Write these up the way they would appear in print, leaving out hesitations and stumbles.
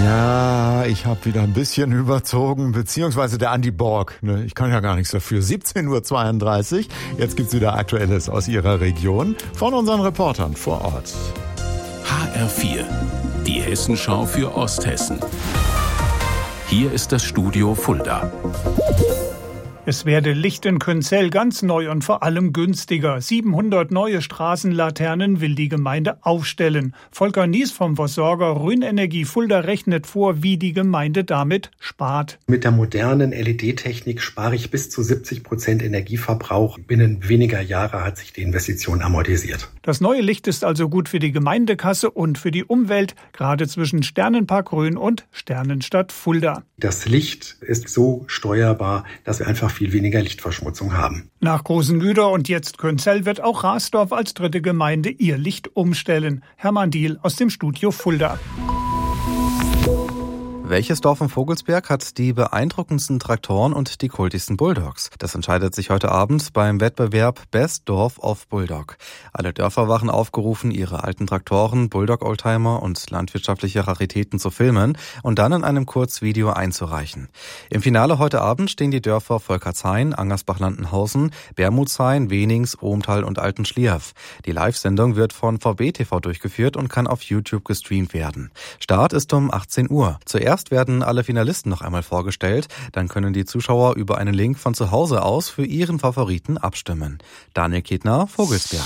Ja, ich habe wieder ein bisschen überzogen, beziehungsweise der Andi Borg. Ne? Ich kann ja gar nichts dafür. 17:32 Uhr. Jetzt gibt's wieder Aktuelles aus Ihrer Region von unseren Reportern vor Ort. HR4, die Hessenschau für Osthessen. Hier ist das Studio Fulda. Es werde Licht in Künzell ganz neu und vor allem günstiger. 700 neue Straßenlaternen will die Gemeinde aufstellen. Volker Nies vom Versorger Rhön-Energie Fulda rechnet vor, wie die Gemeinde damit spart. Mit der modernen LED-Technik spare ich bis zu 70% Energieverbrauch. Binnen weniger Jahre hat sich die Investition amortisiert. Das neue Licht ist also gut für die Gemeindekasse und für die Umwelt, gerade zwischen Sternenpark Rhön und Sternenstadt Fulda. Das Licht ist so steuerbar, dass wir einfach viel weniger Lichtverschmutzung haben. Nach Großenlüder und jetzt Künzell wird auch Rasdorf als dritte Gemeinde ihr Licht umstellen. Hermann Diehl aus dem Studio Fulda. Welches Dorf im Vogelsberg hat die beeindruckendsten Traktoren und die kultigsten Bulldogs? Das entscheidet sich heute Abend beim Wettbewerb Best Dorf of Bulldog. Alle Dörfer waren aufgerufen, ihre alten Traktoren, Bulldog-Oldtimer und landwirtschaftliche Raritäten zu filmen und dann in einem Kurzvideo einzureichen. Im Finale heute Abend stehen die Dörfer Volkertshain, Angersbach-Landenhausen, Bermudshain, Wenings, Ohmtal und Altenschlierf. Die Live-Sendung wird von VB-TV durchgeführt und kann auf YouTube gestreamt werden. Start ist um 18 Uhr. Zuerst werden alle Finalisten noch einmal vorgestellt, dann können die Zuschauer über einen Link von zu Hause aus für ihren Favoriten abstimmen. Daniel Ketner, Vogelsberg.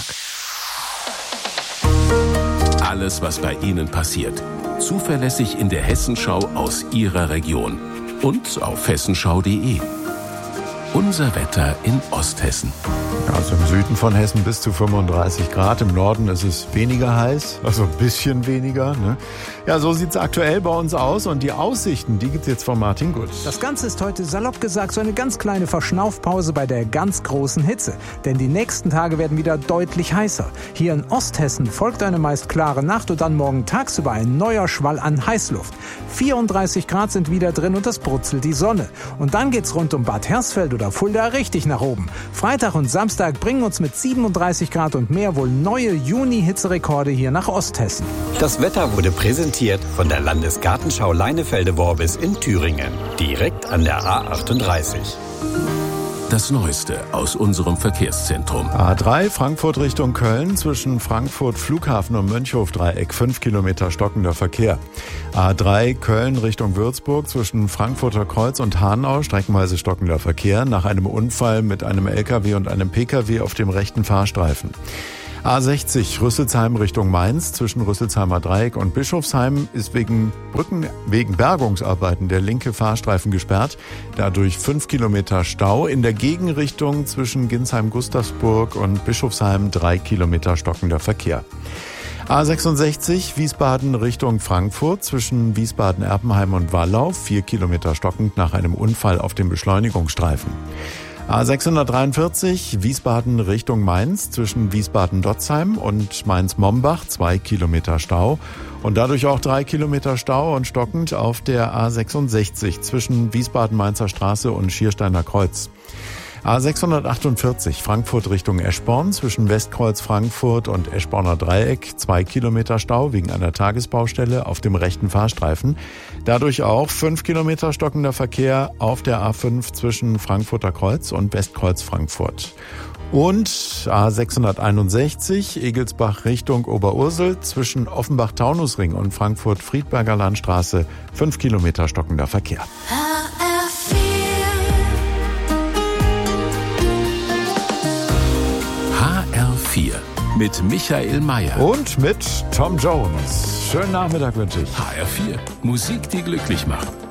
Alles, was bei Ihnen passiert. Zuverlässig in der Hessenschau aus Ihrer Region. Und auf hessenschau.de. Unser Wetter in Osthessen. Also im Süden von Hessen bis zu 35 Grad. Im Norden ist es weniger heiß, also ein bisschen weniger. Ne? Ja, so sieht's aktuell bei uns aus. Und die Aussichten, die gibt's jetzt von Martin Gut. Das Ganze ist heute salopp gesagt so eine ganz kleine Verschnaufpause bei der ganz großen Hitze. Denn die nächsten Tage werden wieder deutlich heißer. Hier in Osthessen folgt eine meist klare Nacht und dann morgen tagsüber ein neuer Schwall an Heißluft. 34 Grad sind wieder drin und es brutzelt die Sonne. Und dann geht's rund um Bad Hersfeld oder Fulda richtig nach oben. Freitag und Samstag bringen uns mit 37 Grad und mehr wohl neue Juni-Hitzerekorde hier nach Osthessen. Das Wetter wurde präsentiert von der Landesgartenschau Leinefelde-Worbis in Thüringen, direkt an der A38. Das Neueste aus unserem Verkehrszentrum. A3 Frankfurt Richtung Köln zwischen Frankfurt Flughafen und Mönchhof-Dreieck 5 Kilometer stockender Verkehr. A3 Köln Richtung Würzburg zwischen Frankfurter Kreuz und Hanau streckenweise stockender Verkehr nach einem Unfall mit einem LKW und einem PKW auf dem rechten Fahrstreifen. A60 Rüsselsheim Richtung Mainz zwischen Rüsselsheimer Dreieck und Bischofsheim ist wegen Bergungsarbeiten der linke Fahrstreifen gesperrt. Dadurch 5 Kilometer Stau. In der Gegenrichtung zwischen Ginsheim-Gustavsburg und Bischofsheim 3 Kilometer stockender Verkehr. A66 Wiesbaden Richtung Frankfurt zwischen Wiesbaden-Erpenheim und Wallau 4 Kilometer stockend nach einem Unfall auf dem Beschleunigungsstreifen. A643 Wiesbaden Richtung Mainz zwischen Wiesbaden-Dotzheim und Mainz-Mombach 2 Kilometer Stau und dadurch auch 3 Kilometer Stau und stockend auf der A66 zwischen Wiesbaden-Mainzer Straße und Schiersteiner Kreuz. A648 Frankfurt Richtung Eschborn zwischen Westkreuz Frankfurt und Eschborner Dreieck 2 Kilometer Stau wegen einer Tagesbaustelle auf dem rechten Fahrstreifen. Dadurch auch 5 Kilometer stockender Verkehr auf der A5 zwischen Frankfurter Kreuz und Westkreuz Frankfurt. Und A661 Egelsbach Richtung Oberursel zwischen Offenbach-Taunusring und Frankfurt-Friedberger Landstraße 5 Kilometer stockender Verkehr. HR4 mit Michael Mayer. Und mit Tom Jones. Schönen Nachmittag wünsche ich. HR4, Musik, die glücklich macht.